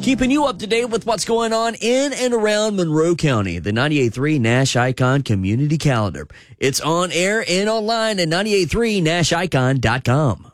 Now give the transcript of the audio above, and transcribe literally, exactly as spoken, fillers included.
Keeping you up to date with what's going on in and around Monroe County, the ninety-eight point three Nash Icon Community Calendar. It's on air and online at nine eight three nash icon dot com.